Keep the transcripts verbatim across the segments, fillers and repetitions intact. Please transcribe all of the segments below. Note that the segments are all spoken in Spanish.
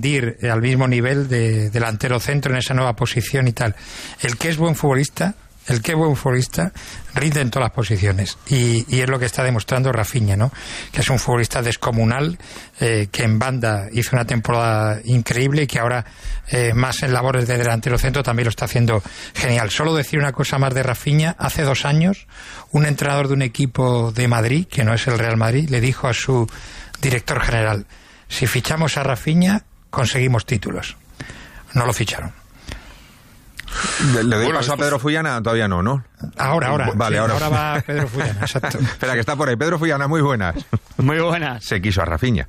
rendir al mismo nivel de delantero centro en esa nueva posición y tal. El que es buen futbolista, el que es buen futbolista rinde en todas las posiciones y, y es lo que está demostrando Rafinha, ¿no? Que es un futbolista descomunal, eh, que en banda hizo una temporada increíble y que ahora eh, más en labores de delantero centro también lo está haciendo genial. Solo decir una cosa más de Rafinha: hace dos años un entrenador de un equipo de Madrid, que no es el Real Madrid, le dijo a su director general: si fichamos a Rafinha conseguimos títulos. No lo ficharon. ¿Le, le doy bueno, paso a Pedro Fullana? Todavía no, ¿no? Ahora, ahora. Vale, sí, ahora. ahora va Pedro Fullana, exacto. Espera, que está por ahí. Pedro Fullana, muy buenas. Muy buenas. Se quiso a Rafinha.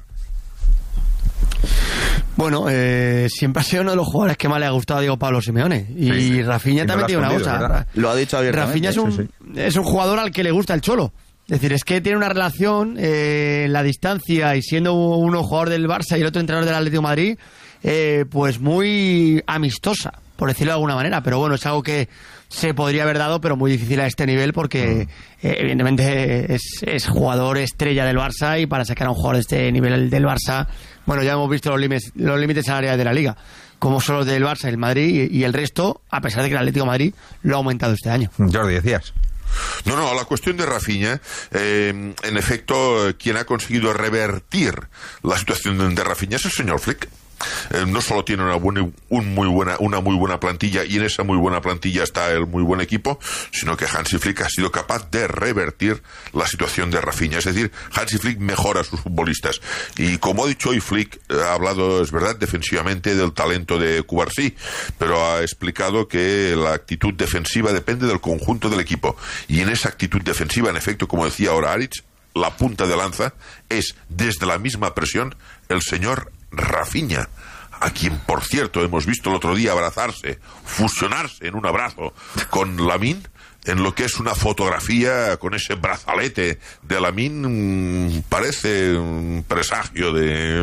Bueno, eh, siempre ha sido uno de los jugadores que más le ha gustado a Diego Pablo Simeone. Y sí, Rafinha y también tiene una cosa. ¿Verdad? Lo ha dicho abiertamente. Rafinha es un, sí, sí. es un jugador al que le gusta el Cholo. Es decir, es que tiene una relación, eh, la distancia, y siendo uno jugador del Barça y el otro entrenador del Atlético de Madrid, eh, pues muy amistosa, por decirlo de alguna manera. Pero bueno, es algo que se podría haber dado, pero muy difícil a este nivel, porque eh, evidentemente es, es jugador estrella del Barça, y para sacar a un jugador de este nivel del Barça, bueno, ya hemos visto los límites, los límites salariales de la Liga, como son los del Barça y el Madrid, y, y el resto, a pesar de que el Atlético de Madrid lo ha aumentado este año. Jordi, decías. No, no, la cuestión de Rafinha, eh, en efecto, quien ha conseguido revertir la situación de Rafinha es el señor Flick. Eh, no solo tiene una buena, un muy buena, una muy buena plantilla, y en esa muy buena plantilla está el muy buen equipo, sino que Hansi Flick ha sido capaz de revertir la situación de Rafinha. Es decir, Hansi Flick mejora a sus futbolistas, y como ha dicho hoy Flick, ha hablado, es verdad, defensivamente del talento de Cubarsí, pero ha explicado que la actitud defensiva depende del conjunto del equipo, y en esa actitud defensiva, en efecto, como decía ahora Aritz, la punta de lanza es, desde la misma presión, el señor Rafinha, a quien, por cierto, hemos visto el otro día abrazarse, fusionarse en un abrazo con Lamine, en lo que es una fotografía con ese brazalete de Lamine. Mmm, parece un presagio de...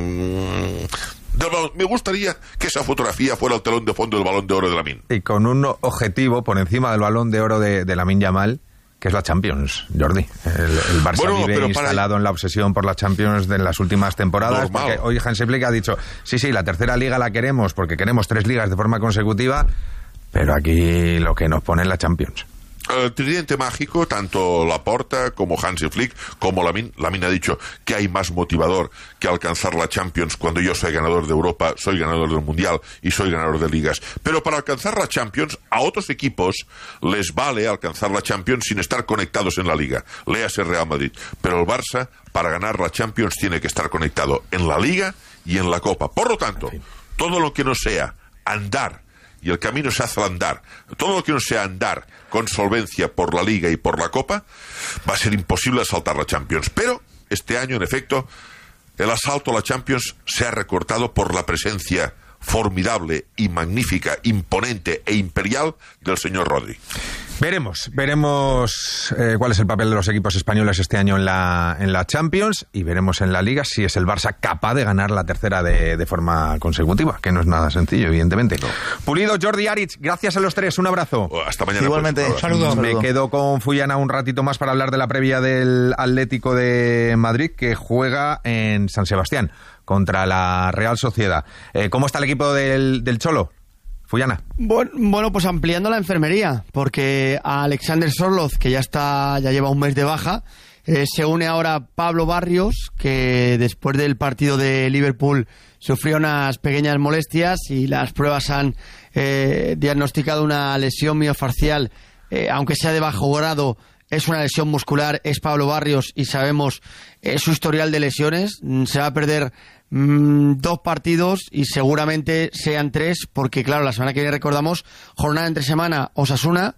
Mmm, del balón. Me gustaría que esa fotografía fuera el telón de fondo del Balón de Oro de Lamine. Y con un objetivo por encima del Balón de Oro de, de Lamine Yamal, que es la Champions, Jordi. El, el Barça bueno, vive instalado para... en la obsesión por la Champions de las últimas temporadas. Porque hoy Hansi Flick ha dicho, sí, sí, la tercera liga la queremos porque queremos tres ligas de forma consecutiva, pero aquí lo que nos pone es la Champions. El tridente mágico, tanto Laporta como Hansi Flick como Lamine, Lamine ha dicho que hay más motivador que alcanzar la Champions. Cuando yo soy ganador de Europa, soy ganador del Mundial y soy ganador de ligas. Pero para alcanzar la Champions, a otros equipos les vale alcanzar la Champions sin estar conectados en la Liga. Léase Real Madrid. Pero el Barça, para ganar la Champions, tiene que estar conectado en la Liga y en la Copa. Por lo tanto, todo lo que no sea andar, y el camino se hace al andar, todo lo que no sea andar con solvencia por la Liga y por la Copa, va a ser imposible asaltar la Champions. Pero este año, en efecto, el asalto a la Champions se ha recortado por la presencia formidable y magnífica, imponente e imperial del señor Rodri. Veremos, veremos eh, cuál es el papel de los equipos españoles este año en la, en la Champions, y veremos en la Liga si es el Barça capaz de ganar la tercera de, de forma consecutiva, que no es nada sencillo, evidentemente. No. Pulido, Jordi, Aritz, gracias a los tres, un abrazo. Oh, hasta mañana. Igualmente, pues, saludos. Me quedo con Fullana un ratito más para hablar de la previa del Atlético de Madrid, que juega en San Sebastián contra la Real Sociedad. Eh, ¿Cómo está el equipo del, del Cholo? Fullana. Bueno, pues ampliando la enfermería, porque a Alexander Sorloz, que ya está, ya lleva un mes de baja, eh, se une ahora Pablo Barrios, que después del partido de Liverpool sufrió unas pequeñas molestias y las pruebas han eh, diagnosticado una lesión miofacial, eh, aunque sea de bajo grado. Es una lesión muscular, es Pablo Barrios, y sabemos eh, su historial de lesiones. Se va a perder mmm, dos partidos y seguramente sean tres, porque claro, la semana que viene, recordamos, jornada entre semana Osasuna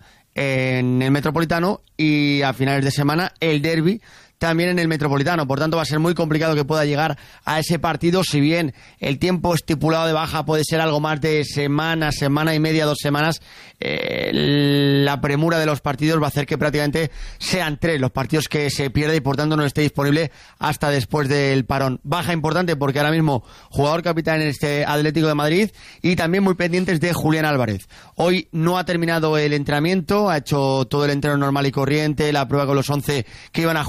en el Metropolitano, y a finales de semana el derbi también en el Metropolitano. Por tanto, va a ser muy complicado que pueda llegar a ese partido, si bien el tiempo estipulado de baja puede ser algo más de semana, semana y media, dos semanas. Eh, la premura de los partidos va a hacer que prácticamente sean tres los partidos que se pierde, y por tanto no esté disponible hasta después del parón. Baja importante porque ahora mismo jugador capitán en este Atlético de Madrid, y también muy pendientes de Julián Álvarez. Hoy no ha terminado el entrenamiento, ha hecho todo el entreno normal y corriente, la prueba con los once que iban a jugar mañana,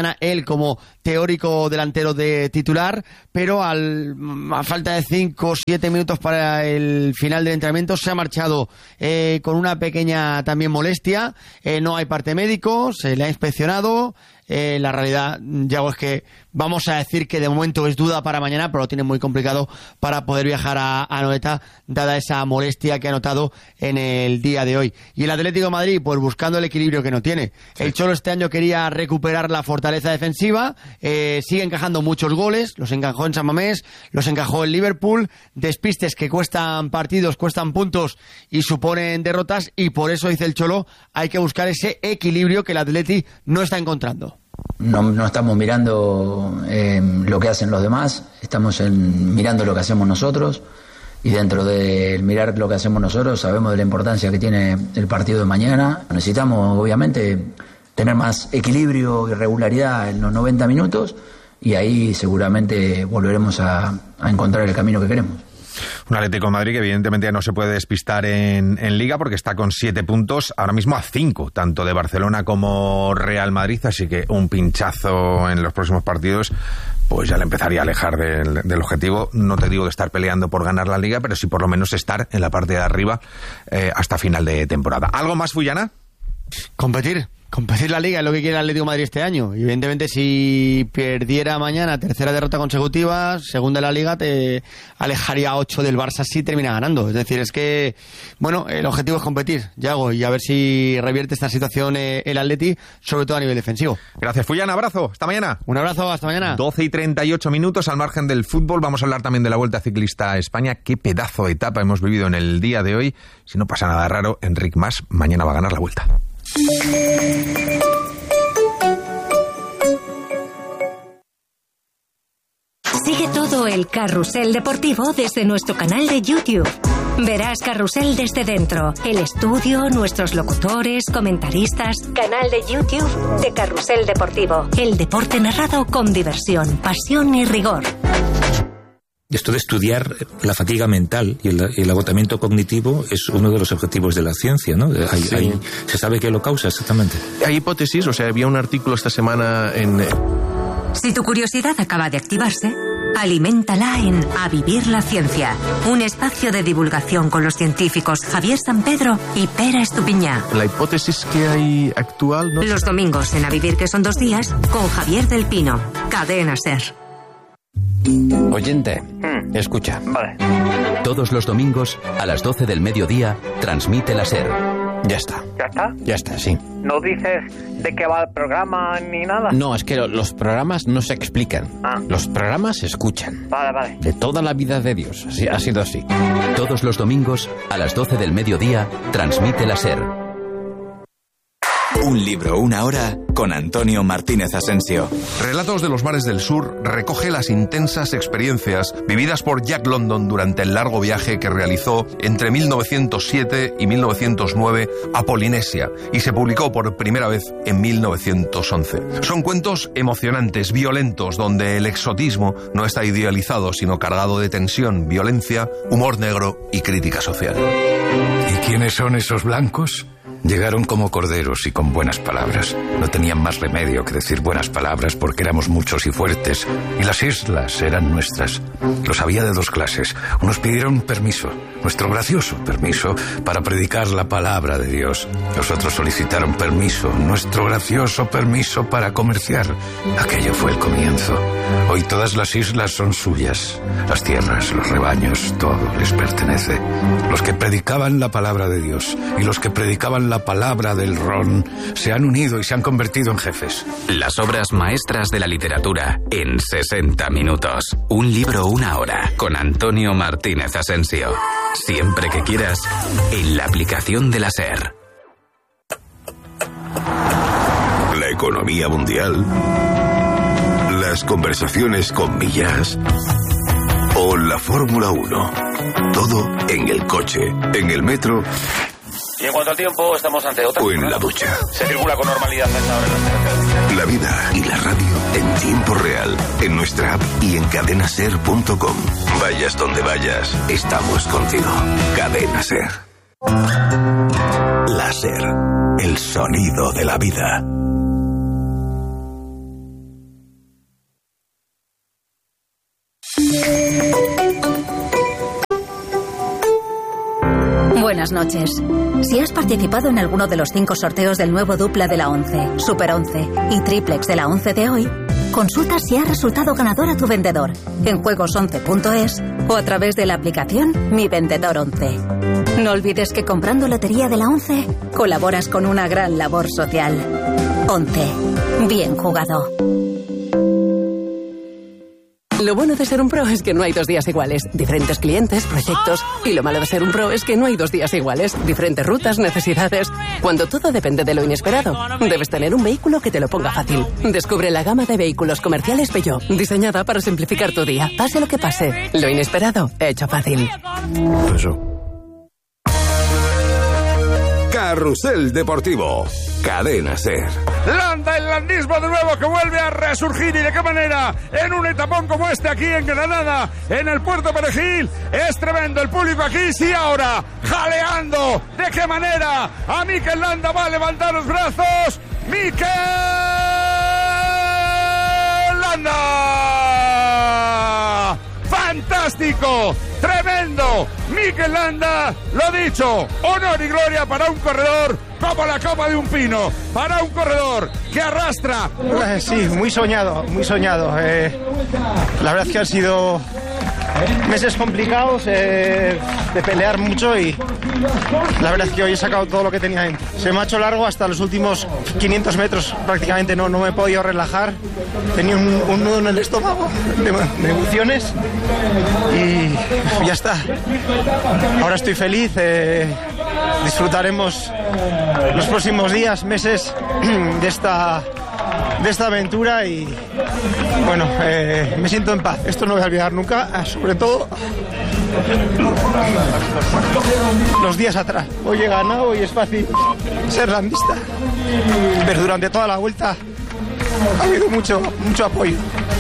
mañana él como teórico delantero de titular, pero al, a falta de cinco o siete minutos para el final del entrenamiento se ha marchado eh, con una pequeña también molestia. Eh, no hay parte médico, se le ha inspeccionado. Eh, la realidad, Yago, es que vamos a decir que de momento es duda para mañana, pero lo tiene muy complicado para poder viajar a, a Anoeta, dada esa molestia que ha notado en el día de hoy. Y el Atlético de Madrid, pues buscando el equilibrio que no tiene. El Cholo este año quería recuperar la fortaleza defensiva, eh, sigue encajando muchos goles, los encajó en San Mamés, los encajó en Liverpool, despistes que cuestan partidos, cuestan puntos y suponen derrotas, y por eso, dice el Cholo, hay que buscar ese equilibrio que el Atleti no está encontrando. No, no estamos mirando eh, lo que hacen los demás, estamos en, mirando lo que hacemos nosotros, y dentro de mirar lo que hacemos nosotros sabemos de la importancia que tiene el partido de mañana. Necesitamos, obviamente, tener más equilibrio y regularidad en los noventa minutos, y ahí seguramente volveremos a, a encontrar el camino que queremos. Un Atlético de Madrid que evidentemente no se puede despistar en, en Liga porque está con siete puntos, ahora mismo a cinco, tanto de Barcelona como Real Madrid, así que un pinchazo en los próximos partidos pues ya le empezaría a alejar del, del objetivo. No te digo de estar peleando por ganar la Liga, pero sí por lo menos estar en la parte de arriba eh, hasta final de temporada. ¿Algo más, Fullana? Competir. Competir la Liga es lo que quiere el Atlético de Madrid este año. Y evidentemente, si perdiera mañana tercera derrota consecutiva, segunda en la Liga, te alejaría a ocho del Barça si termina ganando. Es decir, es que, bueno, el objetivo es competir, Yago, y a ver si revierte esta situación eh, el Atleti, sobre todo a nivel defensivo. Gracias, Fullana. Abrazo. Hasta mañana. Un abrazo. Hasta mañana. doce y treinta y ocho minutos al margen del fútbol. Vamos a hablar también de la Vuelta Ciclista a España. Qué pedazo de etapa hemos vivido en el día de hoy. Si no pasa nada raro, Enric Mas mañana va a ganar la Vuelta. Sigue todo el carrusel deportivo desde nuestro canal de YouTube. Verás Carrusel desde dentro, el estudio, nuestros locutores, comentaristas. Canal de YouTube de Carrusel Deportivo. El deporte narrado con diversión, pasión y rigor. Esto de estudiar la fatiga mental y el, el agotamiento cognitivo es uno de los objetivos de la ciencia, ¿no? Hay, sí. hay, ¿Se sabe qué lo causa exactamente? Hay hipótesis, o sea, había un artículo esta semana en... Si tu curiosidad acaba de activarse, aliméntala en A Vivir la Ciencia, un espacio de divulgación con los científicos Javier Sampedro y Pera Estupiñá. La hipótesis que hay actual, ¿no? Los domingos en A Vivir, que son dos días, con Javier del Pino, Cadena SER. Oyente, mm. escucha. Vale. Todos los domingos, a las doce del mediodía, transmite la SER. Ya está. ¿Ya está? Ya está, sí. ¿No dices de qué va el programa ni nada? No, es que los programas no se explican. Ah. Los programas se escuchan. Vale, vale. De toda la vida de Dios. Así, ha sido así. Todos los domingos, a las doce del mediodía, transmite la SER. Un libro, una hora, con Antonio Martínez Asensio. Relatos de los mares del sur recoge las intensas experiencias vividas por Jack London durante el largo viaje que realizó entre mil novecientos siete y mil novecientos nueve a Polinesia y se publicó por primera vez en mil novecientos once. Son cuentos emocionantes, violentos, donde el exotismo no está idealizado, sino cargado de tensión, violencia, humor negro y crítica social. ¿Y quiénes son esos blancos? Llegaron como corderos y con buenas palabras. No tenían más remedio que decir buenas palabras porque éramos muchos y fuertes. Y las islas eran nuestras. Los había de dos clases. Unos pidieron permiso, nuestro gracioso permiso, para predicar la palabra de Dios. Los otros solicitaron permiso, nuestro gracioso permiso para comerciar. Aquello fue el comienzo. Hoy todas las islas son suyas. Las tierras, los rebaños, todo les pertenece. Los que predicaban la palabra de Dios y los que predicaban la palabra del ron se han unido y se han convertido en jefes. Las obras maestras de la literatura en sesenta minutos. Un libro, una hora, con Antonio Martínez Asensio. Siempre que quieras, en la aplicación de la SER. La economía mundial, las conversaciones con Millas o la Fórmula uno. Todo en el coche, en el metro. Y en cuanto al tiempo, estamos ante otra. O en la ducha. Se circula con normalidad a esta hora en las carreteras. La vida y la radio en tiempo real, en nuestra app y en cadena ser punto com. Vayas donde vayas, estamos contigo. Cadena SER. La SER, el sonido de la vida. buenas noches. Si has participado en alguno de los cinco sorteos del nuevo dupla de la once, Super once y Triplex de la once de hoy, consulta si ha resultado ganador a tu vendedor en juegos once punto es o a través de la aplicación Mi Vendedor once. No olvides que comprando Lotería de la once colaboras con una gran labor social. once. Bien jugado. Lo bueno de ser un pro es que no hay dos días iguales. Diferentes clientes, proyectos. Y lo malo de ser un pro es que no hay dos días iguales. Diferentes rutas, necesidades. Cuando todo depende de lo inesperado, debes tener un vehículo que te lo ponga fácil. Descubre la gama de vehículos comerciales Peugeot, diseñada para simplificar tu día. Pase lo que pase, lo inesperado, hecho fácil. Eso. Carrusel Deportivo. Cadena SER. Landa el landismo de nuevo, que vuelve a resurgir, y de qué manera, en un etapón como este aquí en Granada, en el Puerto Perejil. Es tremendo el público aquí, sí, ahora jaleando. De qué manera a Mikel Landa va a levantar los brazos. Mikel Landa, fantástico, tremendo. Mikel Landa, lo dicho, honor y gloria para un corredor como la copa de un pino, para un corredor que arrastra. Eh, sí, muy soñado, muy soñado. Eh, la verdad es que han sido meses complicados, eh, de pelear mucho, y la verdad es que hoy he sacado todo lo que tenía dentro. Se me ha hecho largo hasta los últimos quinientos metros, prácticamente no, no me he podido relajar. Tenía un, un nudo en el estómago de, de emociones y ya está. Ahora estoy feliz, eh, disfrutaremos los próximos días, meses de esta de esta aventura, y bueno, eh, me siento en paz. Esto no voy a olvidar nunca, sobre todo los días atrás. Hoy he ganado y es fácil ser landista, pero durante toda la vuelta ha habido mucho, mucho apoyo.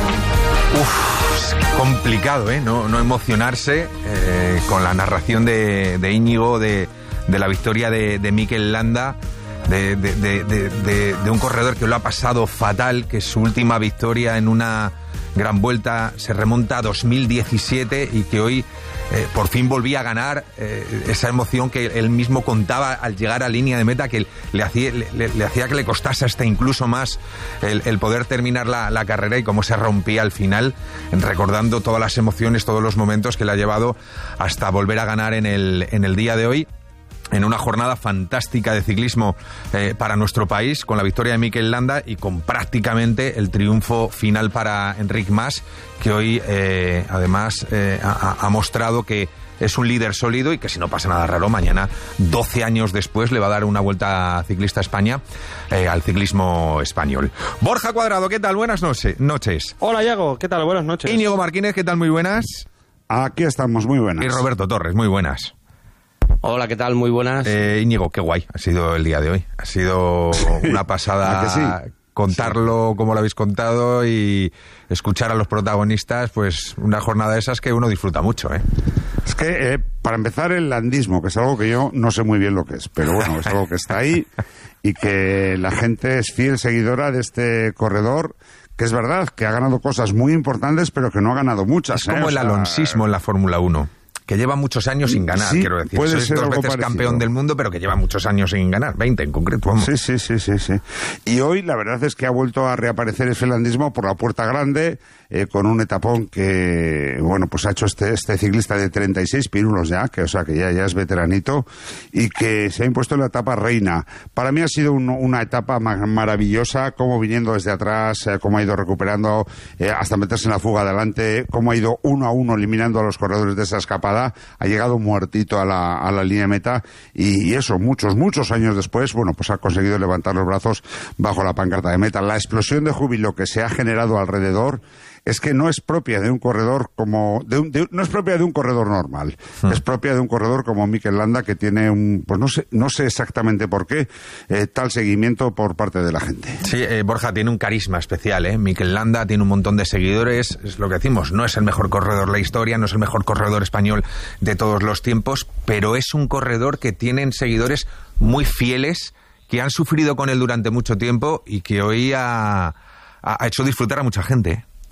Uf, es complicado, ¿eh? No, no emocionarse eh, con la narración de, de Íñigo, de, de la victoria de, de Mikel Landa. De, de, de, de, de, de un corredor que lo ha pasado fatal, que su última victoria en una gran vuelta se remonta a dos mil diecisiete y que hoy eh, por fin volvía a ganar. Eh, esa emoción que él mismo contaba al llegar a línea de meta, que le hacía, le, le hacía que le costase hasta incluso más el, el poder terminar la, la carrera, y cómo se rompía al final, recordando todas las emociones, todos los momentos que le ha llevado hasta volver a ganar en el, en el día de hoy, en una jornada fantástica de ciclismo eh, para nuestro país, con la victoria de Mikel Landa y con prácticamente el triunfo final para Enric Mas, que hoy eh, además eh, ha, ha mostrado que es un líder sólido, y que si no pasa nada raro, mañana, doce años después, le va a dar una vuelta ciclista a España, eh, al ciclismo español. Borja Cuadrado, ¿qué tal? Buenas noche, noches. Hola, Iago, ¿qué tal? Buenas noches. Íñigo Martínez, ¿qué tal? Muy buenas. Aquí estamos, muy buenas. Y Roberto Torres, muy buenas. Hola, ¿qué tal? Muy buenas. Eh, Íñigo, qué guay ha sido el día de hoy. Ha sido una pasada sí? contarlo sí. como lo habéis contado, y escuchar a los protagonistas, pues una jornada de esas que uno disfruta mucho, ¿eh? Es que, eh, para empezar, el landismo, que es algo que yo no sé muy bien lo que es, pero bueno, es algo que está ahí, y que la gente es fiel seguidora de este corredor, que es verdad que ha ganado cosas muy importantes, pero que no ha ganado muchas. Es como ¿eh? el alonsismo en la Fórmula uno. Que lleva muchos años sin ganar, sí, quiero decir. Puede es ser dos veces parecido. Campeón del mundo, pero que lleva muchos años sin ganar, veinte en concreto. Vamos. Sí, sí, sí, sí, sí. Y hoy la verdad es que ha vuelto a reaparecer el finlandismo por la Puerta Grande, eh, con un etapón que, bueno, pues ha hecho este, este ciclista de treinta y seis pirulos ya, que o sea que ya, ya es veteranito, y que se ha impuesto en la etapa reina. Para mí ha sido un, una etapa ma maravillosa, como viniendo desde atrás, eh, cómo ha ido recuperando eh, hasta meterse en la fuga adelante, cómo ha ido uno a uno eliminando a los corredores de esa escapada, ha llegado muertito a la, a la línea de meta, y, y eso, muchos, muchos años después, bueno, pues ha conseguido levantar los brazos bajo la pancarta de meta. La explosión de júbilo que se ha generado alrededor es que no es propia de un corredor como de un, de, no es propia de un corredor normal, hmm. es propia de un corredor como Mikel Landa, que tiene un, pues no sé, no sé exactamente por qué eh, tal seguimiento por parte de la gente. Sí, eh, Borja, tiene un carisma especial, ¿eh? Mikel Landa tiene un montón de seguidores, es lo que decimos, no es el mejor corredor de la historia, no es el mejor corredor español de todos los tiempos, pero es un corredor que tienen seguidores muy fieles, que han sufrido con él durante mucho tiempo y que hoy ha, ha hecho disfrutar a mucha gente, ¿eh?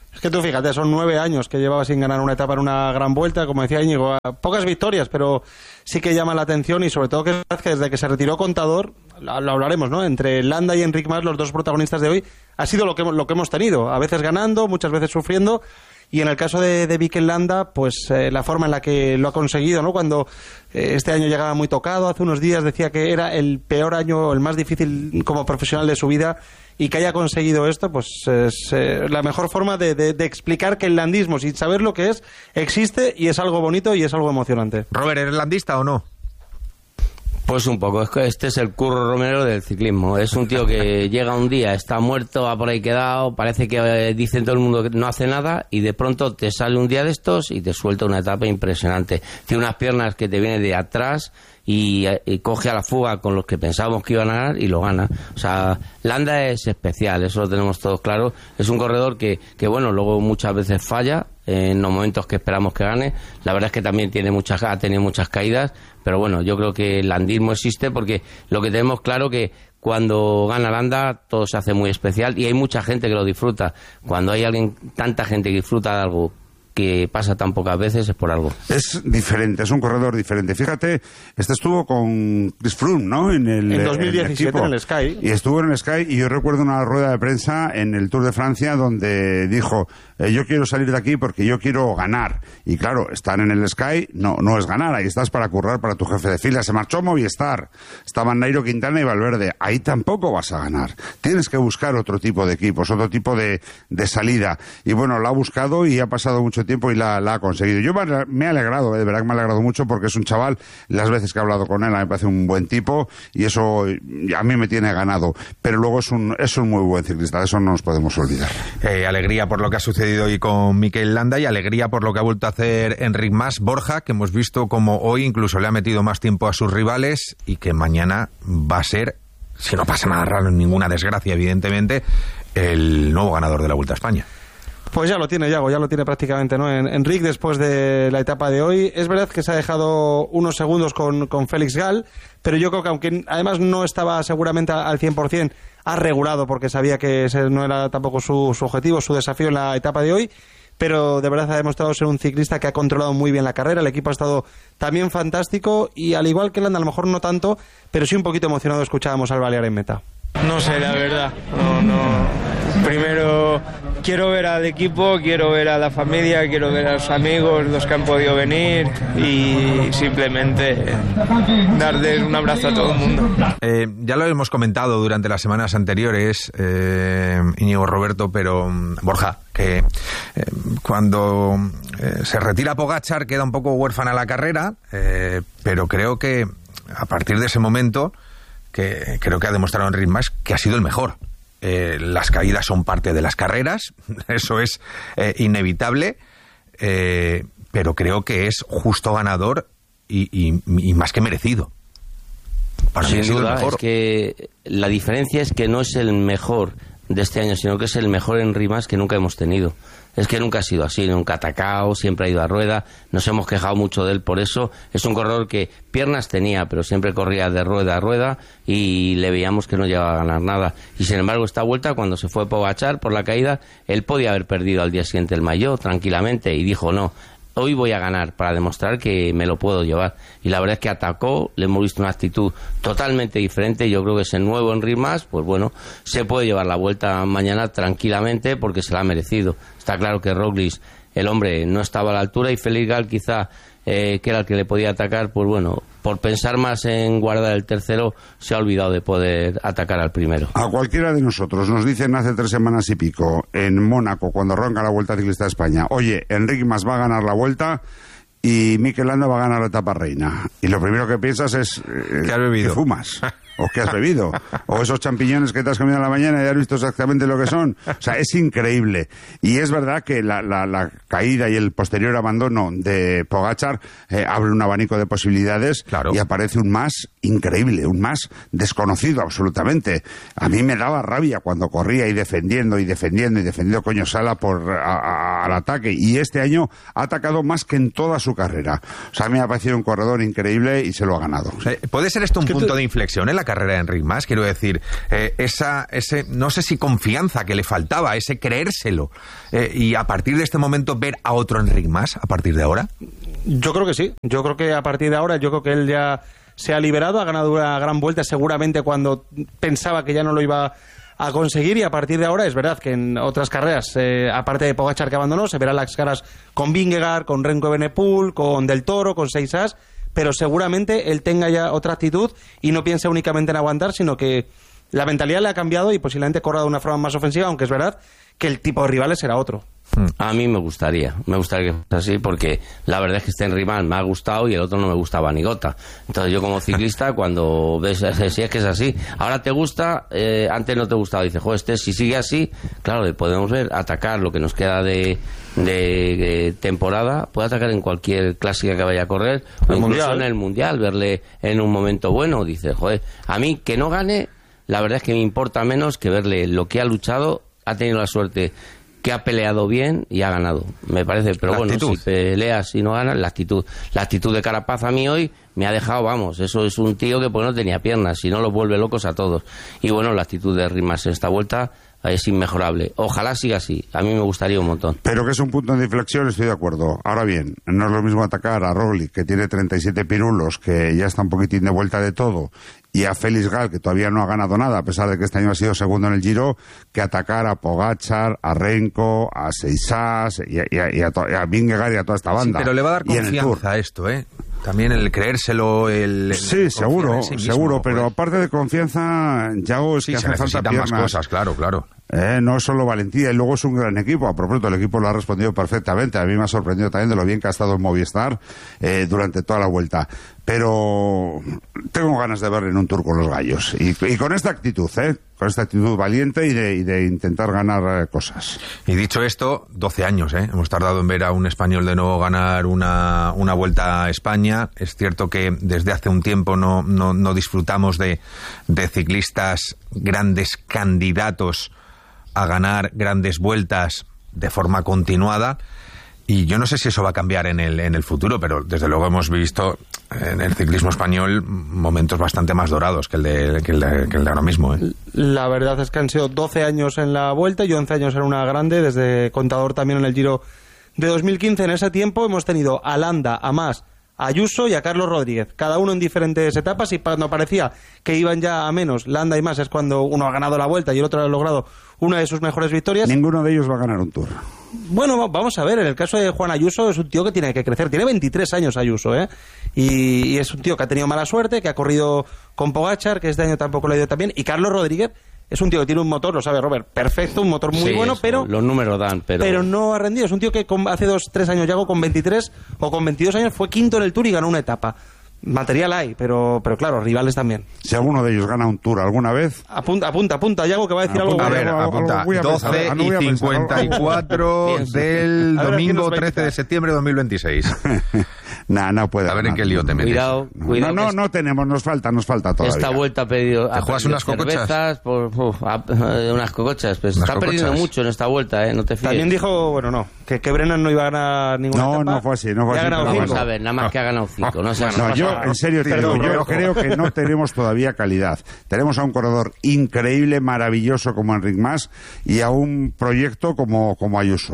Es que tú fíjate, son nueve años que llevaba sin ganar una etapa en una gran vuelta, como decía Íñigo, pocas victorias, pero sí que llama la atención y sobre todo que desde que se retiró Contador, lo hablaremos, ¿no? Entre Landa y Enric Mas, los dos protagonistas de hoy, ha sido lo que, lo que hemos tenido, a veces ganando, muchas veces sufriendo. Y en el caso de, de Mikel Landa, pues eh, la forma en la que lo ha conseguido, ¿no? Cuando eh, este año llegaba muy tocado, hace unos días decía que era el peor año, el más difícil como profesional de su vida, y que haya conseguido esto, pues es eh, la mejor forma de, de, de explicar que el landismo, sin saber lo que es, existe y es algo bonito y es algo emocionante. Robert, ¿eres landista o no? Pues un poco, es que este es el Curro Romero del ciclismo. Es un tío que llega un día, está muerto, va por ahí quedado, parece que eh, dicen todo el mundo que no hace nada y de pronto te sale un día de estos y te suelta una etapa impresionante. Tiene unas piernas que te vienen de atrás y, y coge a la fuga con los que pensábamos que iban a ganar y lo gana. O sea, Landa es especial, eso lo tenemos todos claro. Es un corredor que, que bueno, luego muchas veces falla en los momentos que esperamos que gane. La verdad es que también tiene muchas, ha tenido muchas caídas, pero bueno, yo creo que el landismo existe porque lo que tenemos claro que cuando gana Landa todo se hace muy especial y hay mucha gente que lo disfruta. Cuando hay alguien, tanta gente que disfruta de algo que pasa tan pocas veces es por algo. Es diferente, es un corredor diferente. Fíjate, este estuvo con Chris Froome, ¿no? En el en dos mil diecisiete el en el Sky. Y estuvo en el Sky y yo recuerdo una rueda de prensa en el Tour de Francia donde dijo, eh, yo quiero salir de aquí porque yo quiero ganar. Y claro, estar en el Sky no, no es ganar, ahí estás para currar para tu jefe de fila. Se marchó Movistar, estaban Nairo Quintana y Valverde. Ahí tampoco vas a ganar. Tienes que buscar otro tipo de equipos, otro tipo de, de salida. Y bueno, lo ha buscado y ha pasado mucho tiempo y la, la ha conseguido. Yo me he alegrado, de verdad que me ha alegrado mucho porque es un chaval, las veces que he hablado con él, a mí me parece un buen tipo y eso a mí me tiene ganado. Pero luego es un, es un muy buen ciclista, de eso no nos podemos olvidar. Eh, alegría por lo que ha sucedido hoy con Mikel Landa y alegría por lo que ha vuelto a hacer Enric Mas. Borja, que hemos visto como hoy incluso le ha metido más tiempo a sus rivales y que mañana va a ser, si no pasa nada raro, ninguna desgracia evidentemente, el nuevo ganador de la Vuelta a España. Pues ya lo tiene Yago, ya lo tiene prácticamente, ¿no? En, Enric, después de la etapa de hoy, es verdad que se ha dejado unos segundos con, con Félix Gall, pero yo creo que aunque además no estaba seguramente al cien por ciento, ha regulado porque sabía que ese no era tampoco su, su objetivo, su desafío en la etapa de hoy, pero de verdad ha demostrado ser un ciclista que ha controlado muy bien la carrera, el equipo ha estado también fantástico y al igual que Landa, a lo mejor no tanto, pero sí un poquito emocionado escuchábamos al Balear en meta. No sé, la verdad, no, no. Primero quiero ver al equipo, quiero ver a la familia, quiero ver a los amigos, los que han podido venir y simplemente darles un abrazo a todo el mundo. Eh, ya lo hemos comentado durante las semanas anteriores, eh, Íñigo, Roberto, pero Borja, que eh, cuando eh, se retira Pogačar queda un poco huérfana la carrera, eh, pero creo que a partir de ese momento que creo que ha demostrado Enric Mas que ha sido el mejor. Eh, las caídas son parte de las carreras, eso es eh, inevitable, eh, pero creo que es justo ganador y, y, y más que merecido. Para Sin mí ha sido duda, el mejor. Es que la diferencia es que no es el mejor de este año, sino que es el mejor Enric Mas que nunca hemos tenido. Es que nunca ha sido así, nunca ha atacado, siempre ha ido a rueda, nos hemos quejado mucho de él por eso. Es un corredor que piernas tenía, pero siempre corría de rueda a rueda y le veíamos que no llegaba a ganar nada. Y sin embargo, esta vuelta, cuando se fue Pogačar por la caída, él podía haber perdido al día siguiente el maillot tranquilamente y dijo no, hoy voy a ganar para demostrar que me lo puedo llevar. Y la verdad es que atacó, le hemos visto una actitud totalmente diferente. Yo creo que ese nuevo Enric Mas, pues bueno, se puede llevar la vuelta mañana tranquilamente porque se la ha merecido. Está claro que Roglic, el hombre, no estaba a la altura y Félix Gall quizá, eh, que era el que le podía atacar, pues bueno, por pensar más en guardar el tercero, se ha olvidado de poder atacar al primero. A cualquiera de nosotros nos dicen hace tres semanas y pico, en Mónaco, cuando arranca la Vuelta Ciclista de España, oye, Enric Mas va a ganar la Vuelta y Mikel Landa va a ganar la etapa reina. Y lo primero que piensas es eh, ¿qué has bebido? ¿Qué fumas? ¿O qué has bebido? ¿O esos champiñones que te has comido en la mañana y has visto exactamente lo que son? O sea, es increíble. Y es verdad que la, la, la caída y el posterior abandono de Pogačar eh, abre un abanico de posibilidades, claro, y aparece un Mas increíble, un Mas desconocido absolutamente. A mí me daba rabia cuando corría y defendiendo y defendiendo y defendiendo coño sala por a, a, al ataque. Y este año ha atacado más que en toda su carrera. O sea, a mí me ha parecido un corredor increíble y se lo ha ganado. O sea, ¿puede ser esto un punto tú... de inflexión en la carrera de Enric Mas, quiero decir, eh, esa, ese, no sé si confianza que le faltaba, ese creérselo, eh, y a partir de este momento ver a otro Enric Mas, a partir de ahora. Yo creo que sí, yo creo que a partir de ahora, yo creo que él ya se ha liberado, ha ganado una gran vuelta seguramente cuando pensaba que ya no lo iba a conseguir, y a partir de ahora es verdad que en otras carreras, eh, aparte de Pogačar que abandonó, se verán las caras con Vingegaard, con Remco Evenepoel, con Del Toro, con Seis As, pero seguramente él tenga ya otra actitud y no piense únicamente en aguantar, sino que la mentalidad le ha cambiado y posiblemente corra de una forma más ofensiva, aunque es verdad que el tipo de rivales será otro. A mí me gustaría, me gustaría que fuese así, porque la verdad es que este Enric Mas me ha gustado y el otro no me gustaba ni gota. Entonces yo como ciclista, cuando ves, si es que es así, ahora te gusta, eh, antes no te gustaba, dices, joder, este si sigue así, claro, le podemos ver atacar lo que nos queda de, de, de temporada, puede atacar en cualquier clásica que vaya a correr, o incluso mundial. En el Mundial, verle en un momento bueno, dices, joder, a mí que no gane, la verdad es que me importa menos que verle lo que ha luchado, ha tenido la suerte que ha peleado bien y ha ganado, me parece, pero la bueno, actitud. Si peleas y no ganas, la actitud, la actitud de Carapaz a mí hoy me ha dejado, vamos, eso es un tío que pues no tenía piernas, si no los vuelve locos a todos, y bueno, la actitud de Enric Mas en esta vuelta es inmejorable, ojalá siga así, a mí me gustaría un montón. Pero que es un punto de inflexión, estoy de acuerdo. Ahora bien, no es lo mismo atacar a Roglic, que tiene treinta y siete pirulos, que ya está un poquitín de vuelta de todo, y a Félix Gal, que todavía no ha ganado nada, a pesar de que este año ha sido segundo en el Giro, que atacar a Pogačar, a Renko, a Seisás y a, y a, y a, y a Vingegaard y a toda esta banda. Sí, pero le va a dar confianza a esto, ¿eh? También el creérselo, el... el sí, seguro, sí mismo, seguro, pues. Pero aparte de confianza, Yago, es sí, que se hace falta piernas. Más cosas, claro, claro. Eh, no es solo valentía, y luego es un gran equipo. A propósito, el equipo lo ha respondido perfectamente. A mí me ha sorprendido también de lo bien que ha estado en Movistar eh, durante toda la vuelta. Pero tengo ganas de verle en un Tour con los gallos. Y, y con esta actitud, ¿eh? Con esta actitud valiente y de, y de intentar ganar eh, cosas. Y dicho esto, doce años, ¿eh? Hemos tardado en ver a un español de nuevo ganar una, una Vuelta a España. Es cierto que desde hace un tiempo no, no, no disfrutamos de, de ciclistas grandes candidatos a ganar grandes vueltas de forma continuada, y yo no sé si eso va a cambiar en el, en el futuro, pero desde luego hemos visto en el ciclismo español momentos bastante más dorados que el de, que el de, que el de ahora mismo, ¿eh? La verdad es que han sido doce años en la Vuelta y once años en una grande, desde Contador también en el Giro de dos mil quince. En ese tiempo hemos tenido a Landa, a Mas, a Ayuso y a Carlos Rodríguez, cada uno en diferentes etapas, y cuando parecía que iban ya a menos, Landa y Mas, es cuando uno ha ganado la Vuelta y el otro ha logrado una de sus mejores victorias. Ninguno de ellos va a ganar un Tour. Bueno, vamos a ver, en el caso de Juan Ayuso es un tío que tiene que crecer, tiene veintitrés años Ayuso, ¿eh? Y, y es un tío que ha tenido mala suerte, que ha corrido con Pogačar, que este año tampoco le ha ido tan bien, y Carlos Rodríguez es un tío que tiene un motor, lo sabe Robert, perfecto, un motor muy sí, bueno, eso, pero los números dan, pero... pero no ha rendido. Es un tío que con, hace dos, tres años, ya con veintitrés o con veintidós años, fue quinto en el Tour y ganó una etapa. Material hay, pero, pero claro, rivales también. Si alguno de ellos gana un Tour alguna vez... Apunta, apunta, apunta, Yago, que va a decir apunta, algo. A ver, apunta, doce y cincuenta y cuatro del domingo trece de septiembre de dos mil veintiséis. Nah, no puede. A ver en qué lío te metes. Cuidado, cuidado. No, no, no tenemos, nos falta, nos falta todavía. Esta vuelta ha pedido... ¿Te juegas unas cocochas? Por, uf, a, unas cocochas, pues está cocochas. Perdiendo mucho en esta vuelta, ¿eh? No te fíes. También dijo, bueno, no, que, que Brennan no iba a ganar ninguna no, etapa. No, no fue así, no fue así. Ganado Vamos cinco. A ver, nada más no. que ha ganado cinco. No, no, no yo, en serio te digo, yo creo que no tenemos todavía calidad. Tenemos a un corredor increíble, maravilloso como Enric Mas, y a un proyecto como, como Ayuso.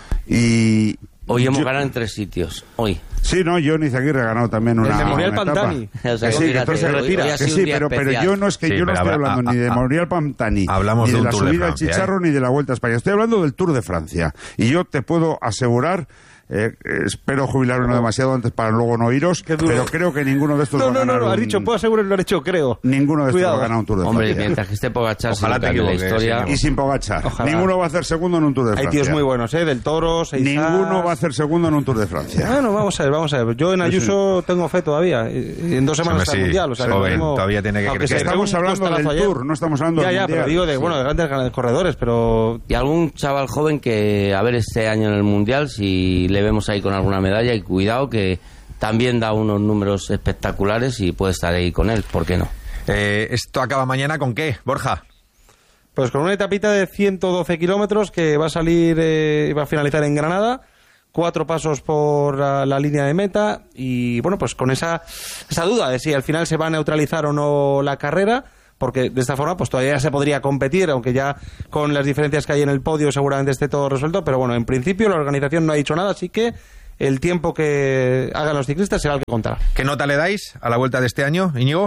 Y... Hoy hemos yo... ganado en tres sitios, hoy. Sí, no, Johnny Izaguirre ha ganado también una, el Memorial una Pantani. O sea, que sí, que entonces se retira. Que sí, pero, pero yo no es que sí, yo no estoy hablando a, a, ni de Memorial Pantani, hablamos ni de, de la Tour subida de al Chicharro, ¿eh? ni de la Vuelta a España. Estoy hablando del Tour de Francia. Y yo te puedo asegurar... Eh, espero jubilarme no demasiado antes para luego no iros, pero creo que ninguno de estos no, va a ganar. No, no, no, un... ha dicho, puedo asegurar lo ha dicho, creo. Ninguno de estos Cuidado. va a ganar un Tour de Hombre, Francia. mientras que esté Pogačar, ojalá te equivoques, la historia. Y sin Pogačar. Ojalá. Ninguno va a hacer segundo en un Tour de Francia. Hay tíos muy buenos, ¿eh? Del Toro, Seisas... Ninguno va a hacer segundo en un Tour de Francia. Bueno, vamos a ver, vamos a ver. Yo en Ayuso sí. tengo fe todavía. Y en dos semanas está el Mundial. O sea, joven, mismo, todavía tiene que crecer. Estamos hablando del ayer. Tour, no estamos hablando ya, del ya, Mundial. Ya, pero digo de, sí. bueno, de grandes corredores, pero... Y algún chaval joven que, a ver, este año en el Mundial, si le vemos ahí con alguna medalla, y cuidado que también da unos números espectaculares y puede estar ahí con él, ¿por qué no? Eh, ¿Esto acaba mañana con qué, Borja? Pues con una etapita de ciento doce kilómetros que va a salir y eh, va a finalizar en Granada, cuatro pasos por la, la línea de meta y bueno, pues con esa, esa duda de si al final se va a neutralizar o no la carrera, porque de esta forma pues todavía se podría competir, aunque ya con las diferencias que hay en el podio seguramente esté todo resuelto, pero bueno, en principio la organización no ha dicho nada, así que el tiempo que hagan los ciclistas será el que contará. ¿Qué nota le dais a la Vuelta de este año, Íñigo?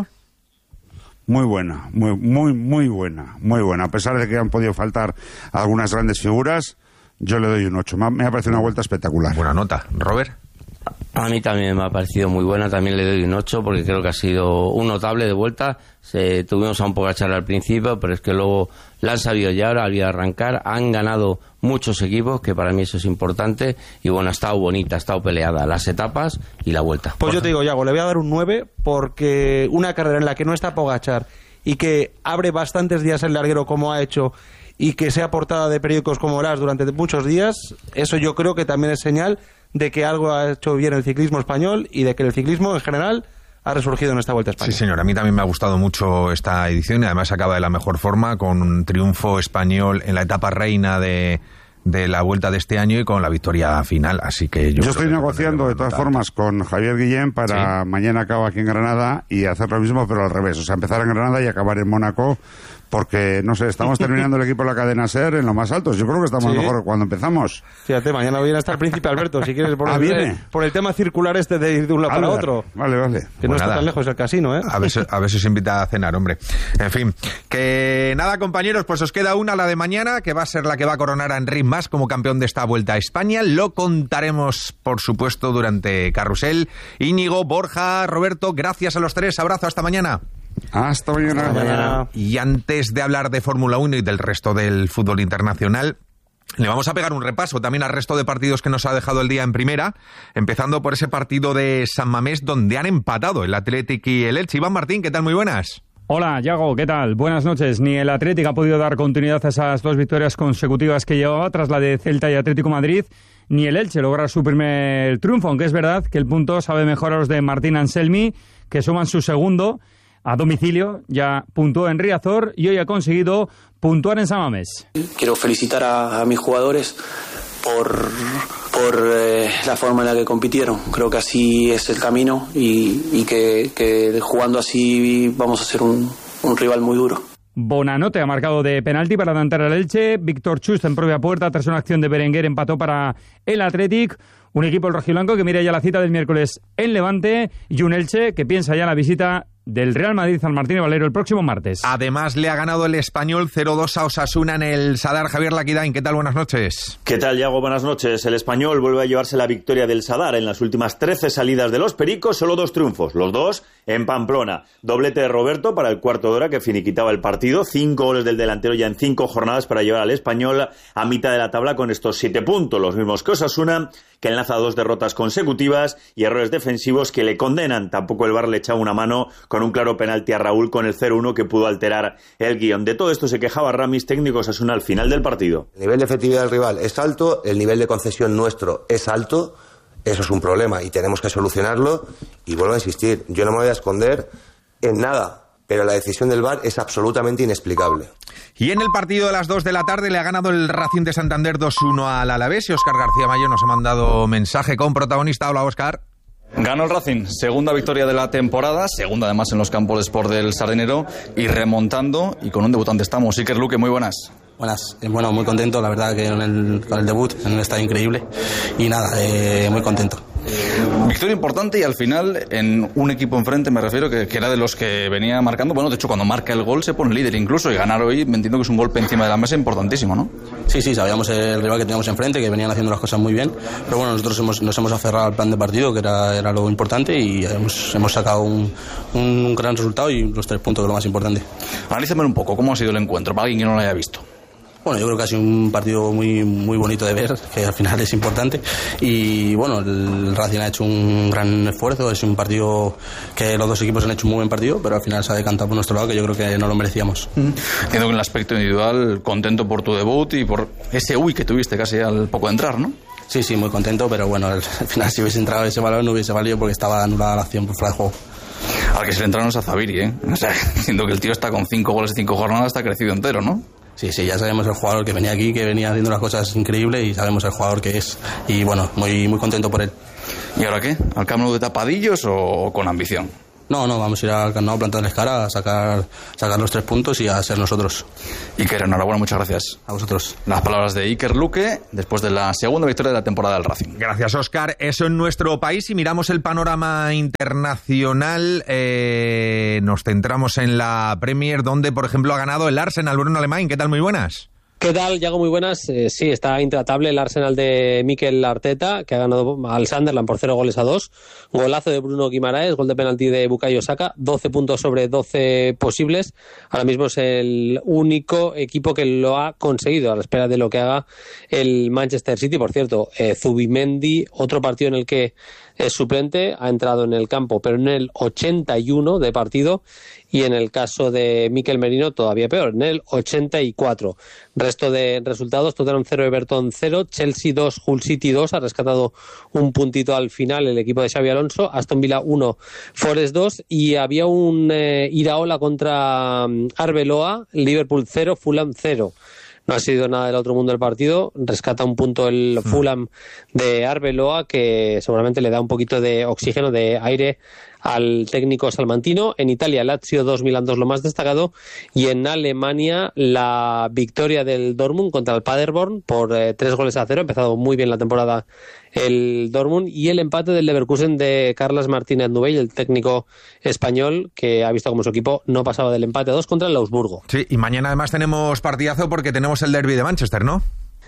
Muy buena, muy, muy, muy buena, muy buena. A pesar de que han podido faltar algunas grandes figuras, yo le doy un ocho. Me ha parecido una vuelta espectacular. Buena nota. ¿Robert? A mí también me ha parecido muy buena, también le doy un ocho porque creo que ha sido un notable de vuelta. Se, tuvimos a un poco a charla al principio, pero es que luego la han sabido ya, ahora había arrancar, han ganado muchos equipos, que para mí eso es importante, y bueno, ha estado bonita, ha estado peleada las etapas y la vuelta. Pues yo te digo, Yago, le voy a dar un nueve porque una carrera en la que no está Pogačar y que abre bastantes días el larguero como ha hecho y que sea portada de periódicos como Las durante muchos días, eso yo creo que también es señal de que algo ha hecho bien el ciclismo español y de que el ciclismo en general ha resurgido en esta Vuelta a España. Sí, señor, a mí también me ha gustado mucho esta edición y además acaba de la mejor forma con un triunfo español en la etapa reina de, de la Vuelta de este año y con la victoria final, así que yo... Yo estoy negociando de todas formas con Javier Guillén para ¿Sí? mañana acabo aquí en Granada y hacer lo mismo pero al revés, o sea, empezar en Granada y acabar en Mónaco, porque, no sé, estamos terminando el equipo de la cadena SER en lo más altos. Yo creo que estamos ¿Sí? mejor cuando empezamos. Fíjate, mañana viene a estar el Príncipe Alberto, si quieres, por, ah, el, viene. por el tema circular este de ir de un lado para otro. Vale, vale. Que pues no nada. Está tan lejos el casino, ¿eh? A veces, a veces invita a cenar, hombre. En fin, que nada, compañeros, pues os queda una, la de mañana, que va a ser la que va a coronar a Enric Mas como campeón de esta Vuelta a España. Lo contaremos, por supuesto, durante Carrusel. Íñigo, Borja, Roberto, gracias a los tres. Abrazo, hasta mañana. Hasta mañana. Hasta mañana. Y antes de hablar de Fórmula uno y del resto del fútbol internacional, le vamos a pegar un repaso también al resto de partidos que nos ha dejado el día en primera, empezando por ese partido de San Mamés donde han empatado el Athletic y el Elche. Iván Martín, ¿qué tal? Muy buenas. Hola, Yago, ¿qué tal? Buenas noches. Ni el Athletic ha podido dar continuidad a esas dos victorias consecutivas que llevaba tras la de Celta y Atlético Madrid, ni el Elche logra su primer triunfo, aunque es verdad que el punto sabe mejor a los de Martín Anselmi, que suman su segundo a domicilio, ya puntuó en Riazor y hoy ha conseguido puntuar en San Mamés. Quiero felicitar a, a mis jugadores por, por eh, la forma en la que compitieron. Creo que así es el camino y, y que, que jugando así vamos a ser un, un rival muy duro. Bonanote ha marcado de penalti para adelantar al Elche. Víctor Chust en propia puerta tras una acción de Berenguer empató para el Athletic. Un equipo el rojiblanco que mira ya la cita del miércoles en Levante y un Elche que piensa ya la visita del Real Madrid al Martínez Valero el próximo martes. Además le ha ganado el Español cero dos a Osasuna en el Sadar. Javier Laquidain, ¿qué tal? Buenas noches. ¿Qué tal, Yago? Buenas noches. El Español vuelve a llevarse la victoria del Sadar. En las últimas trece salidas de los Pericos, solo dos triunfos, los dos en Pamplona. Doblete de Roberto para el cuarto de hora que finiquitaba el partido. Cinco goles del delantero ya en cinco jornadas para llevar al Español a mitad de la tabla con estos siete puntos. Los mismos que Osasuna, que enlaza dos derrotas consecutivas y errores defensivos que le condenan. Tampoco el V A R le echaba una mano con un claro penalti a Raúl con el cero uno que pudo alterar el guión. De todo esto se quejaba Ramis, técnico Osasuna, al final del partido. El nivel de efectividad del rival es alto, el nivel de concesión nuestro es alto, eso es un problema y tenemos que solucionarlo. Y vuelvo a insistir, yo no me voy a esconder en nada, pero la decisión del V A R es absolutamente inexplicable. Y en el partido de las dos de la tarde le ha ganado el Racing de Santander dos uno al Alavés y Óscar García Mayo nos ha mandado mensaje con protagonista. Hola, Óscar. Ganó el Racing, segunda victoria de la temporada, segunda además en los campos de Sport del Sardinero y remontando y con un debutante estamos. Iker Luque, muy buenas. Buenas, bueno, muy contento, la verdad que en el, con el debut, en un estadio increíble y nada, eh, muy contento. Victoria importante y al final en un equipo enfrente, me refiero, que, que era de los que venía marcando. Bueno, de hecho, cuando marca el gol se pone líder incluso y ganar hoy, me entiendo que es un golpe encima de la mesa importantísimo, ¿no? Sí, sí, sabíamos el rival que teníamos enfrente, que venían haciendo las cosas muy bien, pero bueno, nosotros hemos, nos hemos aferrado al plan de partido, que era, era lo importante y hemos, hemos sacado un, un gran resultado y los tres puntos, que es lo más importante. Analízame un poco, ¿cómo ha sido el encuentro para alguien que no lo haya visto? Bueno, yo creo que ha sido un partido muy muy bonito de ver, que al final es importante. Y bueno, el Racing ha hecho un gran esfuerzo, es un partido que los dos equipos han hecho un muy buen partido, pero al final se ha decantado por nuestro lado, que yo creo que no lo merecíamos. Mm. Entiendo que en el aspecto individual, contento por tu debut y por ese uy que tuviste casi al poco de entrar, ¿no? Sí, sí, muy contento, pero bueno, al final si hubiese entrado ese balón no hubiese valido porque estaba anulada la acción por fuera de juego. Al que se le entraron es a Zaviri, ¿eh? O sea, siendo que el tío está con cinco goles y cinco jornadas, está crecido entero, ¿no? Sí, sí, ya sabemos el jugador que venía aquí, que venía haciendo las cosas increíbles y sabemos el jugador que es. Y bueno, muy, muy contento por él. ¿Y ahora qué? ¿Al Camp Nou de tapadillos o con ambición? No, no, vamos a ir al Camp Nou a plantarles cara, a sacar, sacar los tres puntos y a ser nosotros. Iker, enhorabuena, muchas gracias. A vosotros. Las palabras de Iker Luque después de la segunda victoria de la temporada del Racing. Gracias, Óscar. Eso en nuestro país. Y miramos el panorama internacional. Eh, nos centramos en la Premier, donde, por ejemplo, ha ganado el Arsenal. Bruno Alemán, ¿qué tal? Muy buenas. ¿Qué tal, Yago? Muy buenas. Eh, sí, está intratable el Arsenal de Mikel Arteta, que ha ganado al Sunderland por cero goles a dos. Golazo de Bruno Guimaraes, gol de penalti de Bukayo Saka, doce puntos sobre doce posibles. Ahora mismo es el único equipo que lo ha conseguido, a la espera de lo que haga el Manchester City. Por cierto, eh, Zubimendi, otro partido en el que es suplente, ha entrado en el campo, pero en el ochenta y uno de partido, y en el caso de Mikel Merino todavía peor, en el ochenta y cuatro. Resto de resultados: Tottenham cero, Everton cero, Chelsea dos, Hull City dos, ha rescatado un puntito al final el equipo de Xabi Alonso, Aston Villa uno, Forest dos, y había un eh, Iraola contra um, Arbeloa, Liverpool cero, Fulham cero. No ha sido nada del otro mundo el partido. Rescata un punto el Fulham de Arbeloa, que seguramente le da un poquito de oxígeno, de aire al técnico salmantino. En Italia, Lazio dos, Milan dos, lo más destacado. Y en Alemania, la victoria del Dortmund contra el Paderborn por eh, tres goles a cero. Ha empezado muy bien la temporada el Dortmund. Y el empate del Leverkusen de Carles Martínez Nubell, el técnico español, que ha visto como su equipo no pasaba del empate a dos contra el Augsburgo. Sí, y mañana además tenemos partidazo porque tenemos el derbi de Manchester, ¿no?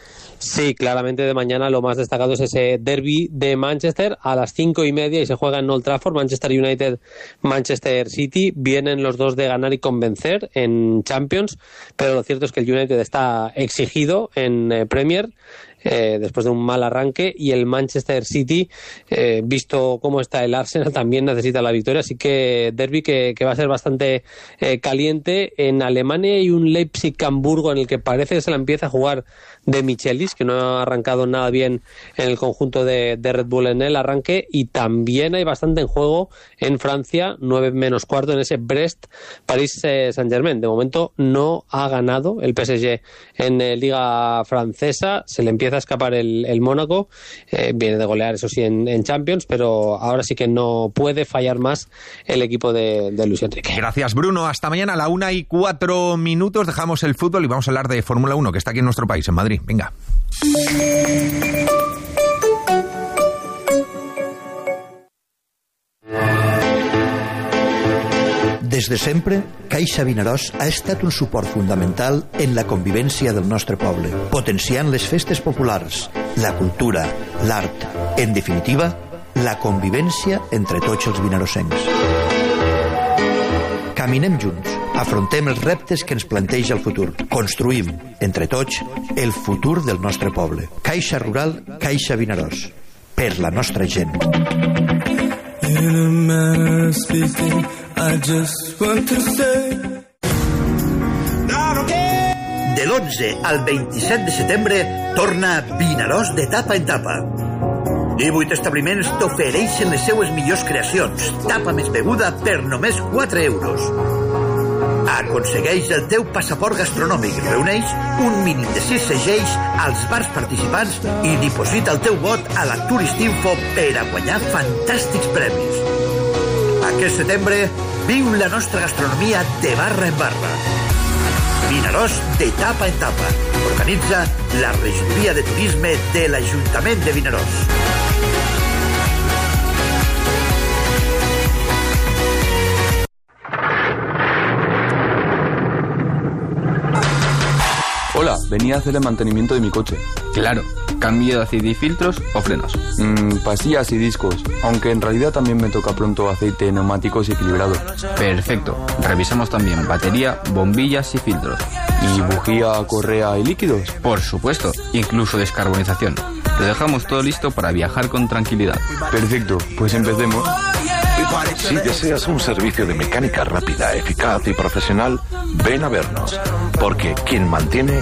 Sí, claramente de mañana lo más destacado es ese derbi de Manchester a las cinco y media y se juega en Old Trafford, Manchester United, Manchester City. Vienen los dos de ganar y convencer en Champions, pero lo cierto es que el United está exigido en eh, Premier. Eh, después de un mal arranque, y el Manchester City, eh, visto cómo está el Arsenal, también necesita la victoria, así que derbi que, que va a ser bastante eh, caliente. En Alemania hay un Leipzig-Hamburgo en el que parece que se la empieza a jugar de Michelis, que no ha arrancado nada bien en el conjunto de, de Red Bull en el arranque, y también hay bastante en juego en Francia, nueve menos cuarto, en ese Brest París eh, Saint-Germain. De momento no ha ganado el P S G en eh, Liga Francesa, se le empieza a escapar el, el Mónaco, eh, viene de golear eso sí en, en Champions, pero ahora sí que no puede fallar más el equipo de, de Luis Enrique. Gracias, Bruno. Hasta mañana a la una y cuatro minutos. Dejamos el fútbol y vamos a hablar de Fórmula uno, que está aquí en nuestro país, en Madrid. Venga. Des de sempre, Caixa Vinaròs ha estat un suport fundamental en la convivència del nostre poble, potenciant les festes populars, la cultura, l'art, en definitiva, la convivència entre tots els vinarossencs. Caminem junts, afrontem els reptes que ens planteja el futur, construïm, entre tots, el futur del nostre poble. Caixa Rural, Caixa Vinaròs, per la nostra gent. In a manner of speaking, I just want to say. De l'onze al vint-i-set de setembre torna Vinaròs de tapa en tapa. divuit establiments t'ofereixen les seues millors creacions. Tapa més beguda per només quatre euros. Aconsegueix el teu passaport gastronòmic, reuneix un mínim de sis segells als bars participants i diposita el teu vot a la Turistinfo per a guanyar fantàstics premis. Aquest setembre viu la nostra gastronomia de barra en barra. Vinaròs de tapa en tapa. Organitza la Regidoria de Turisme de l'Ajuntament de Vinaròs. Hola, venía a hacer el mantenimiento de mi coche. Claro, cambio de aceite y filtros o frenos. Mmm, pastillas y discos, aunque en realidad también me toca pronto aceite, neumáticos y equilibrado. Perfecto, revisamos también batería, bombillas y filtros. ¿Y bujía, correa y líquidos? Por supuesto, incluso descarbonización. Te dejamos todo listo para viajar con tranquilidad. Perfecto, pues empecemos. Si deseas un servicio de mecánica rápida, eficaz y profesional, ven a vernos, porque quien mantiene